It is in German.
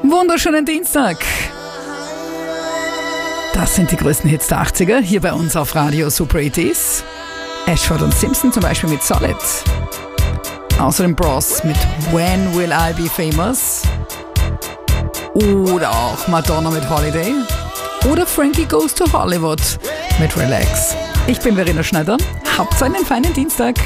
Wunderschönen Dienstag. Das sind die größten Hits der 80er, hier bei uns auf Radio Super 80s. Ashford und Simpson zum Beispiel mit Solid. Außerdem Bros mit When Will I Be Famous. Oder auch Madonna mit Holiday. Oder Frankie Goes to Hollywood mit Relax. Ich bin Verena Schneider. Habt einen feinen Dienstag.